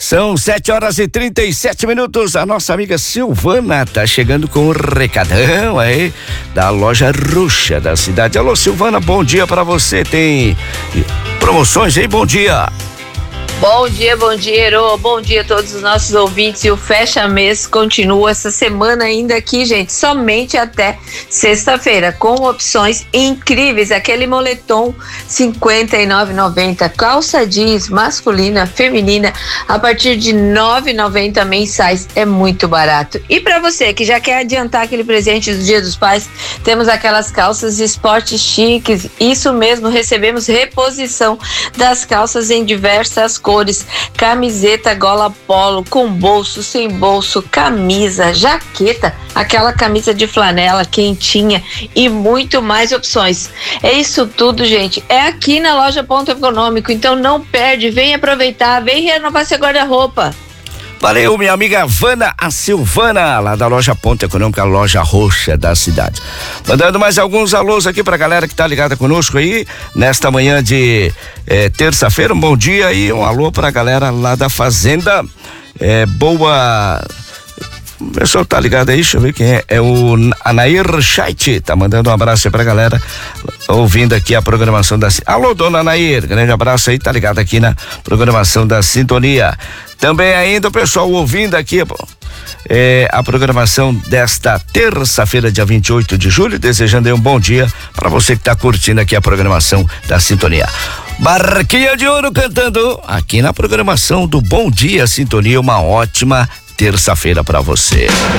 São 7h37. A nossa amiga Silvana tá chegando com um recadão aí da loja Roxa da cidade. Alô, Silvana, bom dia pra você. Tem promoções aí? Bom dia. Bom dia, Herô. Bom dia a todos os nossos ouvintes. E o Fecha Mês continua essa semana ainda aqui, gente, somente até sexta-feira, com opções incríveis. Aquele moletom R$59,90, calça jeans masculina, feminina, a partir de R$9,90 mensais. É muito barato. E para você que já quer adiantar aquele presente do Dia dos Pais, temos aquelas calças esportes chiques. Isso mesmo, recebemos reposição das calças em diversas cores, camiseta gola polo, com bolso, sem bolso, camisa, jaqueta, aquela camisa de flanela quentinha e muito mais opções. É isso tudo, gente, é aqui na loja Ponto Econômico, então não perde, vem aproveitar, vem renovar seu guarda-roupa. Valeu, minha amiga Vana, a Silvana, lá da loja Ponto Econômica, a loja Roxa da cidade. Mandando mais alguns alôs aqui pra galera que tá ligada conosco aí, nesta manhã de terça-feira. Um bom dia e um alô pra galera lá da Fazenda Boa. O pessoal tá ligado aí, deixa eu ver quem é. É o Anair Chait, tá mandando um abraço aí pra galera, ouvindo aqui a programação da... Alô, dona Anair, grande abraço aí, tá ligado aqui na programação da Sintonia. Também ainda o pessoal ouvindo aqui, a programação desta terça-feira, dia 28 de julho, desejando aí um bom dia para você que tá curtindo aqui a programação da Sintonia. Barquinha de Ouro cantando aqui na programação do Bom Dia Sintonia, uma ótima terça-feira para você.